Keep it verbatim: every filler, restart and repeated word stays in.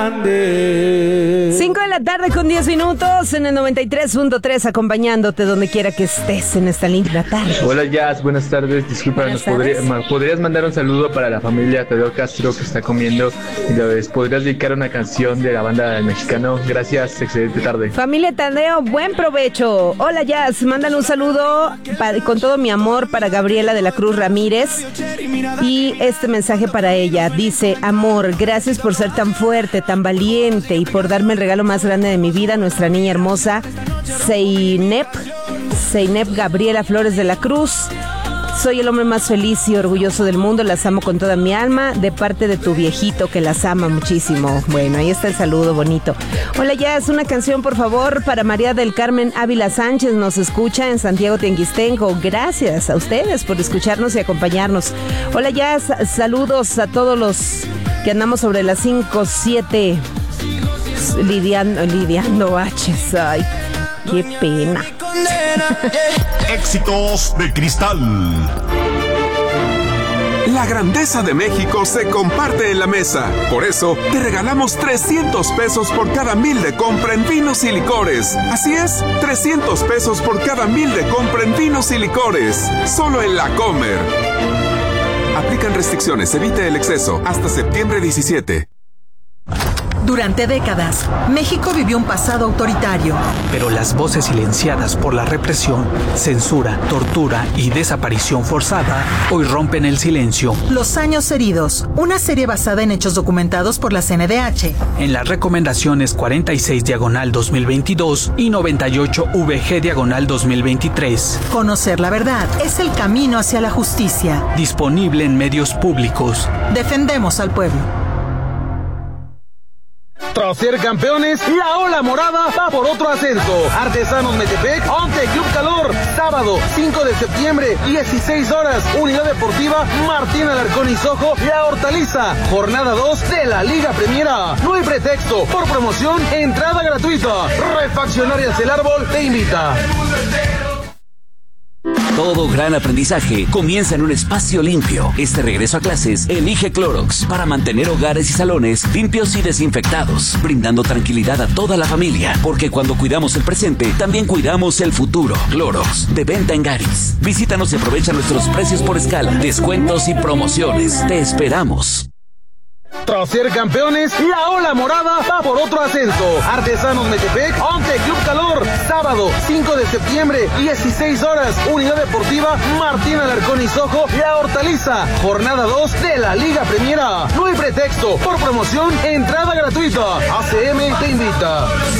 grande. cinco de la tarde con diez minutos en el noventa y tres punto tres, acompañándote donde quiera que estés en esta linda tarde. Hola Jazz, buenas tardes. Disculpa, Buenas ¿nos podría, tardes. ma- podrías mandar un saludo para la familia Tadeo Castro que está comiendo? Y les podrías dedicar una canción de la banda del mexicano. Gracias, excelente tarde. Familia Tadeo, buen provecho. Hola Jazz, mandan un saludo pa- con todo mi amor para Gabriela de la Cruz Ramírez. Y este mensaje para ella dice: amor, gracias por ser tan fuerte, tan valiente y por darme el regalo más grande de mi vida, nuestra niña hermosa Zeynep, Zeynep Gabriela Flores de la Cruz. Soy el hombre más feliz y orgulloso del mundo, las amo con toda mi alma, de parte de tu viejito que las ama muchísimo. Bueno, ahí está el saludo bonito. Hola Jazz, una canción por favor para María del Carmen Ávila Sánchez, nos escucha en Santiago Tianguistenco. Gracias a ustedes por escucharnos y acompañarnos. Hola Jazz, saludos a todos los que andamos sobre las cinco siete lidiando, lidiando H's. Ay, qué pena. Éxitos de Cristal. La grandeza de México se comparte en la mesa. Por eso, te regalamos trescientos pesos por cada mil de compra en vinos y licores. Así es, trescientos pesos por cada mil de compra en vinos y licores. Solo en La Comer. Aplican restricciones, evite el exceso. Hasta septiembre diecisiete. Durante décadas, México vivió un pasado autoritario. Pero las voces silenciadas por la represión, censura, tortura y desaparición forzada hoy rompen el silencio. Los años heridos, una serie basada en hechos documentados por la C N D H. En las recomendaciones cuarenta y seis diagonal dos mil veintidós y noventa y ocho V G diagonal dos mil veintitrés. Conocer la verdad es el camino hacia la justicia. Disponible en medios públicos. Defendemos al pueblo. Tras ser campeones, la ola morada va por otro ascenso. Artesanos Metepec ante Club Calor, sábado cinco de septiembre, dieciséis horas, Unidad Deportiva Martín Alarcón y Sojo, La Hortaliza, jornada dos de la Liga Premiera. No hay pretexto, por promoción, entrada gratuita. Refaccionarias El Árbol te invita. Todo gran aprendizaje comienza en un espacio limpio. Este regreso a clases, elige Clorox para mantener hogares y salones limpios y desinfectados, brindando tranquilidad a toda la familia. Porque cuando cuidamos el presente, también cuidamos el futuro. Clorox, de venta en Garis. Visítanos y aprovecha nuestros precios por escala, descuentos y promociones. Te esperamos. Tras ser campeones, la ola morada va por otro ascenso. Artesanos Metepec ante Club Calor, sábado cinco de septiembre, dieciséis horas, Unidad Deportiva Martín Alarcón y Sojo, La Hortaliza, jornada dos de la Liga Premiera. No hay pretexto, por promoción, entrada gratuita. A C M te invita.